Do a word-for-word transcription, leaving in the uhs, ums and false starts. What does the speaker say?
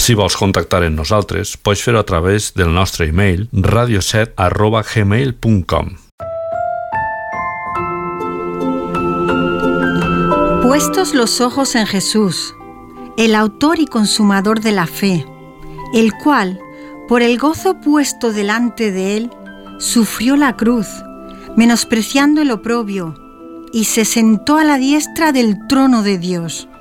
Si vols contactar amb nosaltres, pots fer-ho a través del nostre e-mail radio set arroba gmail punt com. Puestos los ojos en Jesús, el autor y consumador de la fe, el cual, por el gozo puesto delante de él, sufrió la cruz, menospreciando el oprobio, y se sentó a la diestra del trono de Dios.